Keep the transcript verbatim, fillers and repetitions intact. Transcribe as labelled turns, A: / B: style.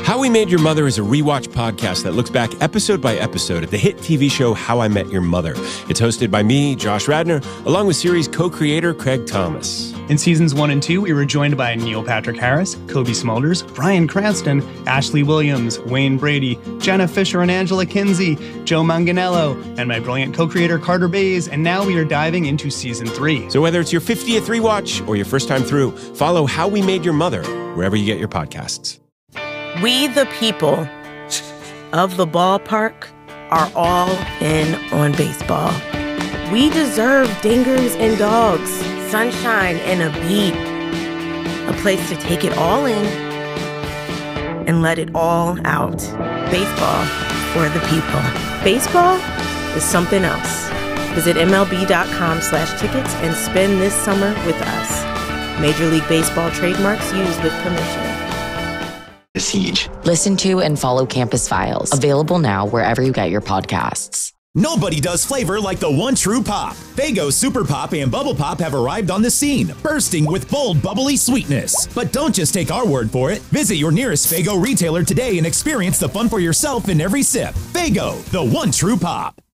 A: How We Made Your Mother is a rewatch podcast that looks back episode by episode at the hit T V show How I Met Your Mother. It's hosted by me, Josh Radnor, along with series co-creator Craig Thomas.
B: In seasons one and two, we were joined by Neil Patrick Harris, Kobe Smulders, Bryan Cranston, Ashley Williams, Wayne Brady, Jenna Fisher and Angela Kinsey, Joe Manganiello, and my brilliant co-creator Carter Bays, and now we are diving into season three.
A: So whether it's your fiftieth rewatch or your first time through, follow How We Made Your Mother wherever you get your podcasts.
C: We, the people of the ballpark, are all in on baseball. We deserve dingers and dogs, sunshine and a beat, a place to take it all in and let it all out. Baseball for the people. Baseball is something else. Visit MLB.com slash tickets and spend this summer with us. Major League Baseball trademarks used with permission.
D: Siege.
E: Listen to and follow Campus Files. Available now wherever you get your podcasts.
F: Nobody does flavor like the one true pop. Faygo Super Pop and Bubble Pop have arrived on the scene, bursting with bold, bubbly sweetness. But don't just take our word for it. Visit your nearest Faygo retailer today and experience the fun for yourself in every sip. Faygo, the one true pop.